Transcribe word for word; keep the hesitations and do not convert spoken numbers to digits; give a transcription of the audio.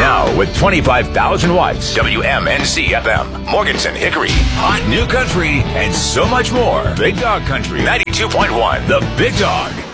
Now with twenty-five thousand watts, W M N C F M, Morganton, Hickory, hot new country, and so much more. Big Dog Country ninety-two point one, The Big Dog.